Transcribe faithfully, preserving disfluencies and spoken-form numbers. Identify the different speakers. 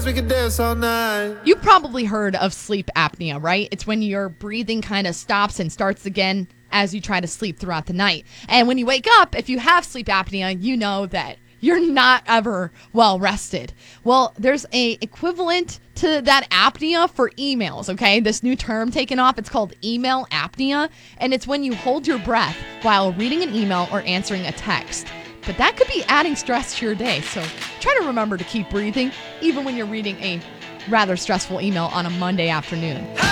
Speaker 1: We can dance all night.
Speaker 2: You've probably heard of sleep apnea, right? It's when your breathing kind of stops and starts again as you try to sleep throughout the night. And when you wake up, if you have sleep apnea, you know that you're not ever well rested. Well, there's a equivalent to that apnea for emails, okay? This new term taken off, it's called email apnea, and it's when you hold your breath while reading an email or answering a text. But that could be adding stress to your day, so try to remember to keep breathing, even when you're reading a rather stressful email on a Monday afternoon.